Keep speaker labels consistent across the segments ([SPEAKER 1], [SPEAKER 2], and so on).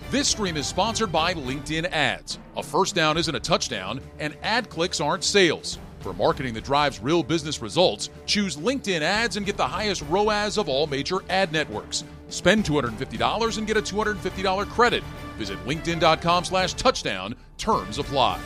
[SPEAKER 1] This stream is sponsored by LinkedIn Ads. A first down isn't a touchdown, and ad clicks aren't sales. For marketing that drives real business results, choose LinkedIn Ads and get the highest ROAS of all major ad networks. Spend $250 and get a $250 credit. Visit linkedin.com/touchdown. Terms apply.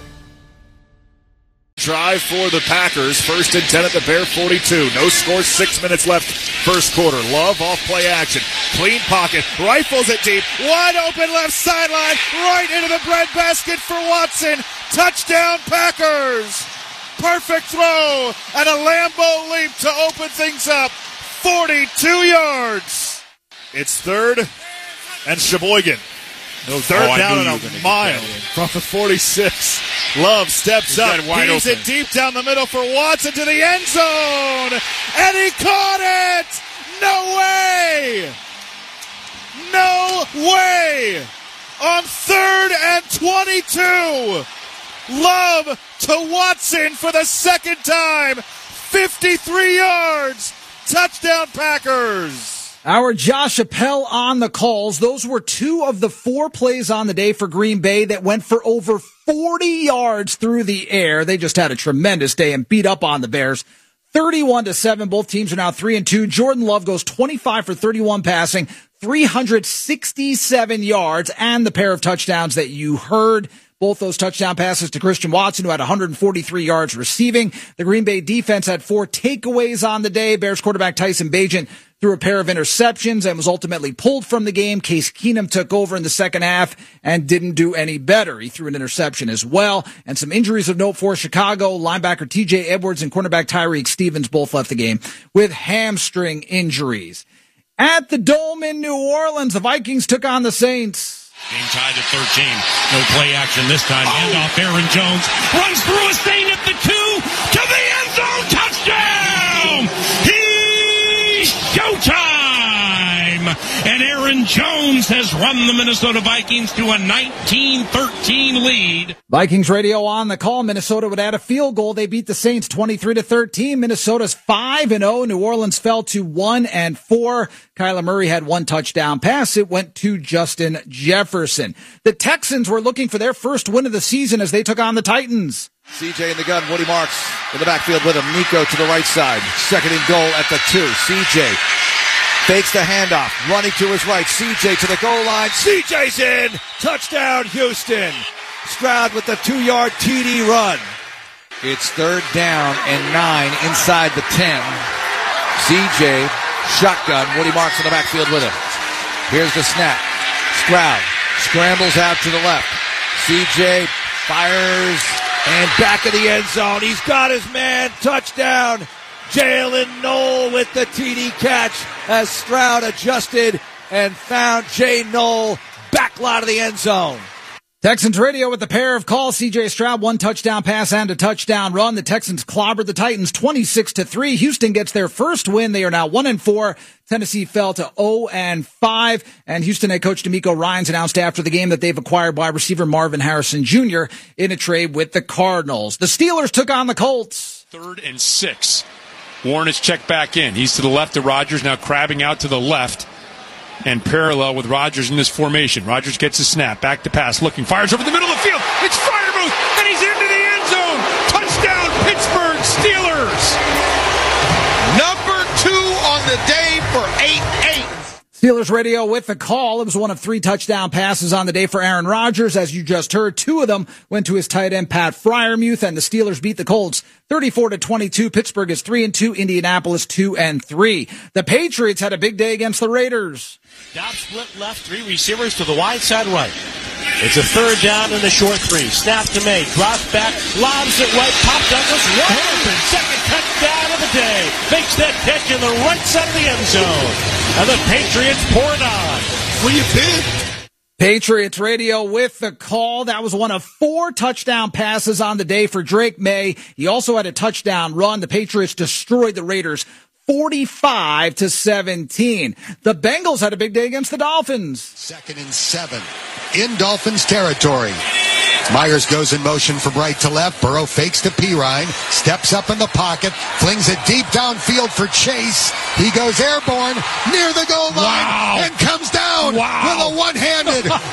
[SPEAKER 2] Drive for the Packers. 1st and 10 at the Bear 42. No score, 6 minutes left. First quarter. Love off play action. Clean pocket. Rifles it deep. Wide open left sideline. Right into the breadbasket for Watson. Touchdown Packers. Perfect throw and a Lambeau leap to open things up. 42 yards. It's 3rd and Sheboygan. No, third down and a mile from the 46. Love steps up, heaves it deep down the middle for Watson to the end zone, and he caught it! No way! No way! On 3rd and 22, Love to Watson for the second time, 53 yards, touchdown Packers!
[SPEAKER 3] Our Josh Appel on the calls. Those were 2 of the 4 plays on the day for Green Bay that went for over 40 yards through the air. They just had a tremendous day and beat up on the Bears. 31-7. Both teams are now 3-2. Jordan Love goes 25 for 31 passing, 367 yards, and the pair of touchdowns that you heard. Both those touchdown passes to Christian Watson, who had 143 yards receiving. The Green Bay defense had 4 takeaways on the day. Bears quarterback Tyson Bagent threw a pair of interceptions and was ultimately pulled from the game. Case Keenum took over in the second half and didn't do any better. He threw an interception as well. And some injuries of note for Chicago. Linebacker TJ Edwards and cornerback Tyreek Stevens both left the game with hamstring injuries. At the Dome in New Orleans, the Vikings took on the Saints.
[SPEAKER 4] Game tied at 13. No play action this time. Handoff, Aaron Jones runs through a Saint at the 2 to the end zone. Touchdown! He's showtime! And Aaron Jones has run the Minnesota Vikings to a 19-13 lead.
[SPEAKER 3] Vikings radio on the call. Minnesota would add a field goal. They beat the Saints 23-13. Minnesota's 5-0. New Orleans fell to 1-4. Kyler Murray had 1 touchdown pass. It went to Justin Jefferson. The Texans were looking for their first win of the season as they took on the Titans.
[SPEAKER 5] CJ in the gun. Woody Marks in the backfield with him. Nico to the right side. 2nd and goal at the 2. CJ fakes the handoff. Running to his right. CJ to the goal line. CJ's in. Touchdown, Houston. Stroud with the 2-yard TD run. It's 3rd down and 9 inside the 10. CJ, shotgun. Woody Marks in the backfield with him. Here's the snap. Stroud scrambles out to the left. CJ fires and back of the end zone. He's got his man. Touchdown. Jalen Knoll with the TD catch as Stroud adjusted and found Jay Knoll back lot of the end zone.
[SPEAKER 3] Texans radio with a pair of calls. C.J. Stroud, 1 touchdown pass and a touchdown run. The Texans clobbered the Titans 26-3. Houston gets their first win. They are now 1-4. Tennessee fell to 0-5. And Houston head coach DeMeco Ryans announced after the game that they've acquired wide receiver Marvin Harrison Jr. in a trade with the Cardinals. The Steelers took on the Colts.
[SPEAKER 4] 3rd and 6. Warren is checked back in. He's to the left of Rodgers, now crabbing out to the left. And parallel with Rodgers in this formation. Rodgers gets a snap, back to pass, looking, fires over the middle of the field. It's Freiermuth, and he's into the end zone. Touchdown, Pittsburgh Steelers.
[SPEAKER 6] Number 2 on the day for 8-8.
[SPEAKER 3] Steelers radio with the call. It was one of 3 touchdown passes on the day for Aaron Rodgers. As you just heard, 2 of them went to his tight end, Pat Freiermuth, and the Steelers beat the Colts 34-22. Pittsburgh is 3-2. Indianapolis 2-3. The Patriots had a big day against the Raiders.
[SPEAKER 7] Dobbs split left, 3 receivers to the wide side right. It's a 3rd down and a short 3. Snap to May, drops back, lobs it right, Pop Douglas, wide open, 2nd touchdown of the day. Makes that catch in the right side of the end zone. And the Patriots pour it on.
[SPEAKER 6] Where you been?
[SPEAKER 3] Patriots radio with the call. That was one of 4 touchdown passes on the day for Drake May. He also had a touchdown run. The Patriots destroyed the Raiders 45-17. The Bengals had a big day against the Dolphins.
[SPEAKER 8] 2nd and 7 in Dolphins territory. Myers goes in motion from right to left. Burrow fakes to Pirine, steps up in the pocket, flings it deep downfield for Chase. He goes airborne near the goal line and comes down with a one-handed